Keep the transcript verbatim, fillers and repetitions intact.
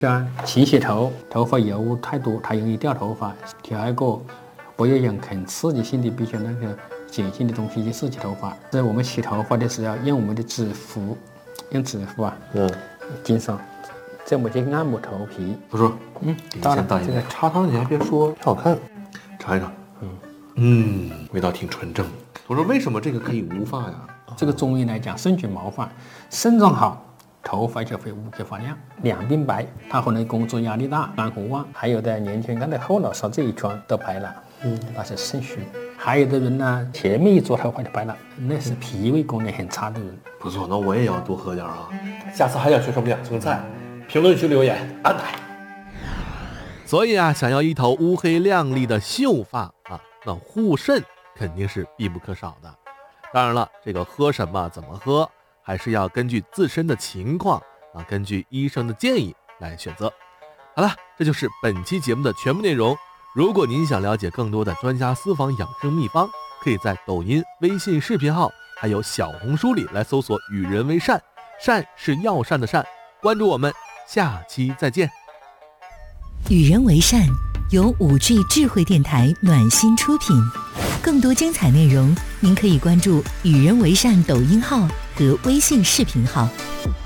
像勤洗头，头发油污太多，它容易掉头发。第二个，不要用很刺激性的、比较那个碱性的东西去刺激头发。在我们洗头发的时候，用我们的指腹，用指腹啊，嗯，经常这么去按摩头皮。 不说， 嗯， 当然，这个插上你还别说，挺好看，尝一尝。嗯嗯，味道挺纯正。我说为什么这个可以无发呀？ 这个中医来讲，肾主毛发，肾脏好，头发就会无可发亮，两鬓白。他可能工作压力大，肝火旺，还有的年轻人的后脑勺这一圈都白了，嗯，那是肾虚。还有的人呢，前面一撮头发就白了，那是脾胃功能很差的人。 不错，那我也要多喝点啊。 下次还想学什么养生菜？评论区留言，安排。 所以啊，想要一头乌黑亮丽的秀发啊，那护肾肯定是必不可少的。当然了，这个喝什么怎么喝，还是要根据自身的情况啊，根据医生的建议来选择。好了，这就是本期节目的全部内容。如果您想了解更多的专家私房养生秘方，可以在抖音、微信视频号还有小红书里来搜索与人为善，善是药膳的善。关注我们，下期再见。 与人为善由五 G 智慧电台暖心出品，更多精彩内容您可以关注与人为善抖音号和微信视频号。